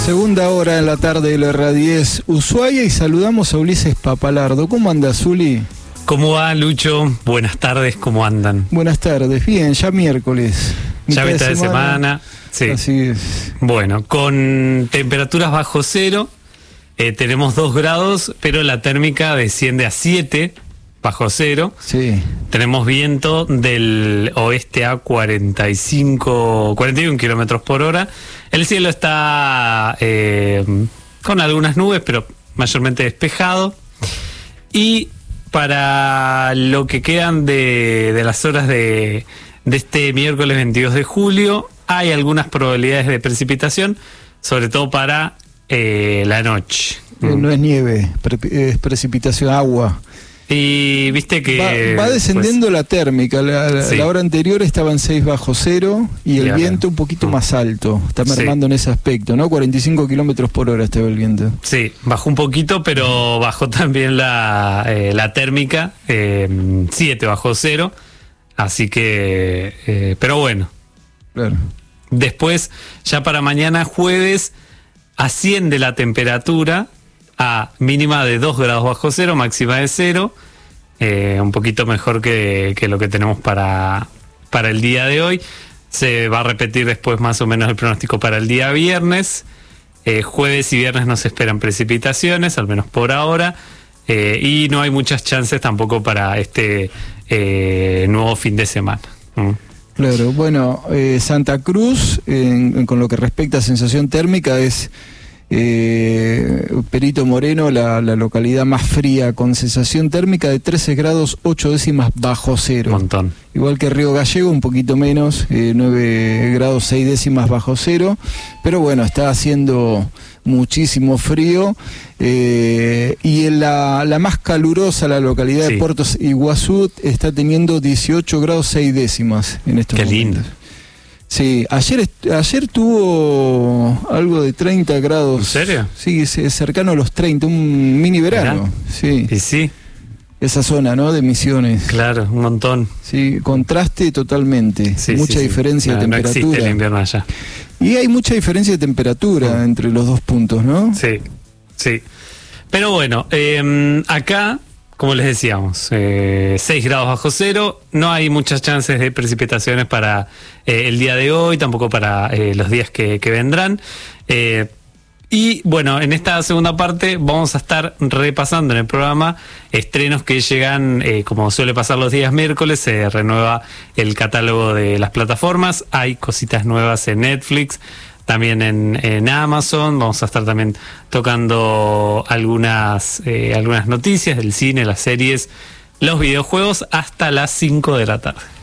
Segunda hora en la tarde de la R10 Ushuaia y saludamos a Ulises Papalardo. ¿Cómo andas, Uli? ¿Cómo va, Lucho? Buenas tardes, ¿cómo andan? Buenas tardes, bien, ya miércoles. Ya mitad de semana. Sí. Así es. Bueno, con temperaturas bajo cero, tenemos 2 grados, pero la térmica desciende a 7 bajo cero. Sí. Tenemos viento del oeste a 41 kilómetros por hora. El cielo está con algunas nubes, pero mayormente despejado. Y para lo que quedan de las horas de este miércoles 22 de julio, hay algunas probabilidades de precipitación, sobre todo para la noche. No es nieve, es precipitación, agua. Y viste que va descendiendo, pues, la térmica. Sí. La hora anterior estaba en 6 bajo cero y el viento un poquito más alto. Está mermando en ese aspecto, ¿no? 45 kilómetros por hora estaba el viento. Sí, bajó un poquito, pero bajó también la térmica, 7 bajo cero. Así que, pero bueno. Claro. Después, ya para mañana jueves, asciende la temperatura a mínima de 2 grados bajo cero, máxima de 0, un poquito mejor que lo que tenemos para el día de hoy. Se va a repetir después más o menos el pronóstico para el día viernes. Jueves y viernes no se esperan precipitaciones, al menos por ahora, y no hay muchas chances tampoco para este nuevo fin de semana. Claro, bueno, Santa Cruz, con lo que respecta a sensación térmica, es Perito Moreno, la localidad más fría, con sensación térmica de 13 grados 8 décimas bajo cero. Un montón. Igual que Río Gallego, un poquito menos, 9 grados 6 décimas bajo cero. Pero bueno, está haciendo muchísimo frío. Y en la más calurosa, la localidad de Puerto Iguazú, está teniendo 18 grados 6 décimas en estos momentos. Qué lindo. Sí, ayer tuvo algo de 30 grados. ¿En serio? Sí, cercano a los 30, un mini verano. Sí. Y sí. Esa zona, ¿no? De Misiones. Claro, un montón. Sí, contraste totalmente. Sí, mucha diferencia de temperatura. No existe el invierno allá. Y hay mucha diferencia de temperatura entre los dos puntos, ¿no? Sí, sí. Pero bueno, acá, como les decíamos, 6 grados bajo cero, no hay muchas chances de precipitaciones para el día de hoy, tampoco para los días que vendrán. Y bueno, en esta segunda parte vamos a estar repasando en el programa estrenos que llegan, como suele pasar los días miércoles, se renueva el catálogo de las plataformas, hay cositas nuevas en Netflix, también en Amazon. Vamos a estar también tocando algunas noticias del cine, las series, los videojuegos, hasta las 5 de la tarde.